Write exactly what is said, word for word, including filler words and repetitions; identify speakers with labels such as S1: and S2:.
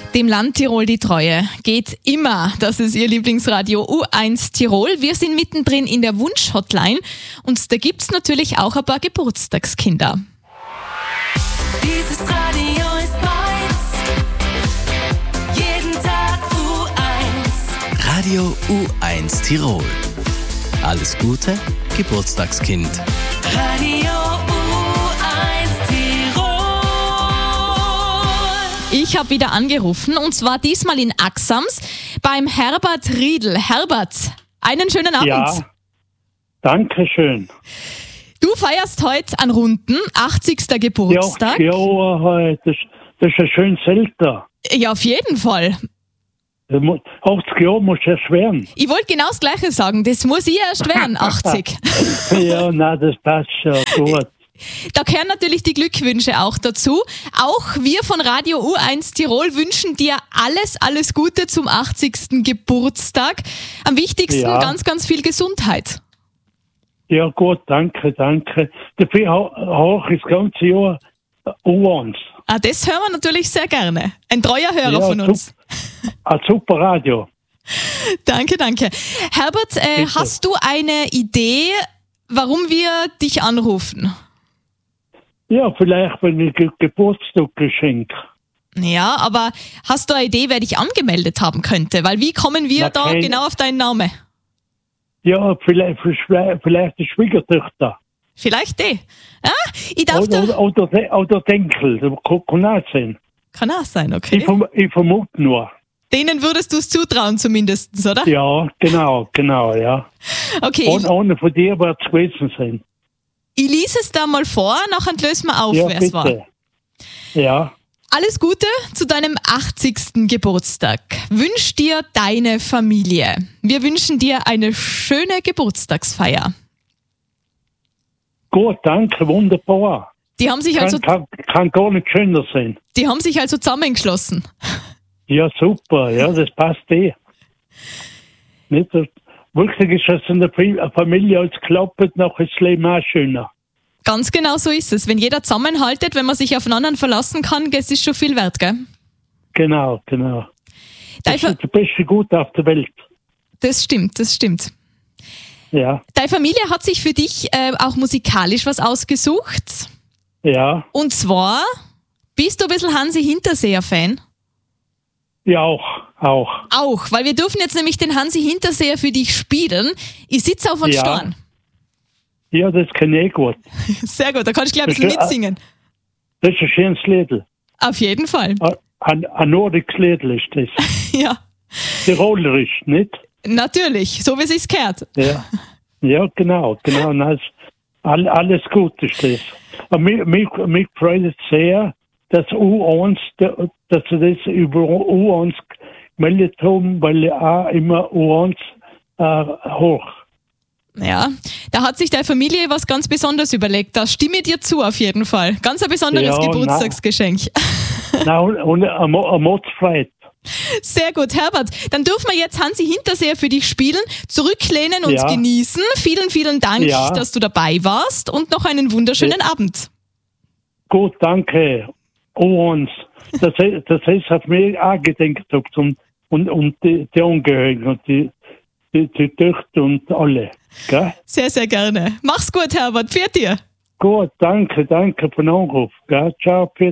S1: Dem Land Tirol die Treue geht immer. Das ist Ihr Lieblingsradio U eins Tirol. Wir sind mittendrin in der Wunsch-Hotline und da gibt es natürlich auch ein paar Geburtstagskinder.
S2: Dieses Radio ist meins. Jeden Tag U eins.
S3: Radio U eins Tirol. Alles Gute, Geburtstagskind.
S2: Radio U eins Tirol.
S1: Ich habe wieder angerufen und zwar diesmal in Axams beim Herbert Riedl. Herbert, einen schönen Abend.
S4: Ja, danke schön.
S1: Du feierst heute an Runden, achtzigsten Geburtstag.
S4: Ja, ja, das, das ist ein schönes Alter.
S1: Ja, auf jeden Fall.
S4: achtzig Jahre muss ich erst werden.
S1: Ich wollte genau das Gleiche sagen, das muss ich erst werden, achtzig.
S4: Ja, nein, das passt schon gut.
S1: Da gehören natürlich die Glückwünsche auch dazu. Auch wir von Radio U eins Tirol wünschen dir alles, alles Gute zum achtzigsten Geburtstag. Am wichtigsten
S4: Ja.
S1: ganz, ganz viel Gesundheit.
S4: Ja, gut, danke, danke. Dafür auch das ganze Jahr U eins.
S1: Ah, das hören wir natürlich sehr gerne. Ein treuer Hörer
S4: Ja,
S1: von uns.
S4: Ein super Radio.
S1: Danke, danke. Herbert, äh,
S4: Bitte.
S1: hast du eine Idee, warum wir dich anrufen?
S4: Ja, vielleicht, wenn ich Ge- Geburtstag geschenk.
S1: Ja, aber hast du eine Idee, wer dich angemeldet haben könnte? Weil wie kommen wir
S4: Na,
S1: da
S4: kein-
S1: genau auf deinen Namen?
S4: Ja, vielleicht, vielleicht die Schwiegertochter.
S1: Vielleicht die. Ja, ich darf
S4: Oder,
S1: da...
S4: oder, oder, oder Denkel. Das kann, kann auch sein.
S1: Kann auch sein, okay.
S4: Ich, verm ich vermute nur.
S1: Denen würdest du es zutrauen zumindest, oder?
S4: Ja, genau, genau, ja.
S1: Okay,
S4: Und
S1: ich,
S4: ohne von dir wird es gewesen sein.
S1: ich lese es da mal vor, nachher lösen wir auf,
S4: Ja,
S1: wer es war.
S4: bitte. Ja,
S1: Alles Gute zu deinem achtzigsten Geburtstag. Wünsch dir deine Familie. Wir wünschen dir eine schöne Geburtstagsfeier.
S4: gut, danke, wunderbar.
S1: Die haben sich
S4: Kann,
S1: also,
S4: kann, kann gar nicht schöner sein.
S1: die haben sich also zusammengeschlossen.
S4: Ja, super, ja, das passt eh. Nicht, das- wirklich ist das in der Fa- Familie als klappt, nachher ist das Leben auch schöner.
S1: Ganz genau so ist es. Wenn jeder zusammenhaltet, wenn man sich auf einen anderen verlassen kann, das ist schon viel wert, gell?
S4: Genau, genau.
S1: Deine
S4: Das
S1: Fa-
S4: ist der beste Gut auf der Welt.
S1: Das stimmt, das stimmt.
S4: Ja,
S1: Deine Familie hat sich für dich äh, auch musikalisch was ausgesucht.
S4: ja,
S1: Und zwar, bist du ein bisschen Hansi Hinterseher-Fan?
S4: ja auch, auch.
S1: Auch, weil wir dürfen jetzt nämlich den Hansi Hinterseher für dich spielen. Ich sitze auf einem
S4: Ja.
S1: Storn.
S4: Ja, das kann ich eh gut.
S1: Sehr gut, da kannst du gleich ein bisschen
S4: Das ist ja-
S1: mitsingen.
S4: Das ist ein schönes Lied.
S1: Auf jeden Fall.
S4: Ein, ein nordisches Lied ist das.
S1: Ja,
S4: Tirolerisch, nicht?
S1: natürlich, so wie es sich gehört.
S4: Ja, ja, genau, genau. Das, all, alles gut ist das. Aber mich, mich, mich freut es sehr, dass U eins, da- dass sie das über U eins gemeldet haben, weil ich auch immer U eins äh, hoch.
S1: Ja, da hat sich deine Familie was ganz Besonderes überlegt. Da stimme ich dir zu auf jeden Fall. Ganz ein besonderes
S4: Ja,
S1: Geburtstagsgeschenk.
S4: Na, und, und ein Mo- ein Motz freut.
S1: Sehr gut, Herbert. Dann dürfen wir jetzt Hansi Hinterseher für dich spielen, zurücklehnen und
S4: Ja.
S1: genießen. Vielen, vielen Dank,
S4: Ja.
S1: dass du dabei warst und noch einen wunderschönen Abend.
S4: Gut, danke. U eins. Das, das ist auf mich auch gedenkt habt und, und, und die, die Angehörigen und die, die, die Töchter und alle. Gell?
S1: Sehr, sehr gerne. Mach's gut, Herbert. Pfiat dir.
S4: Gut, danke, danke für den Anruf. Gell? Ciao, Peter.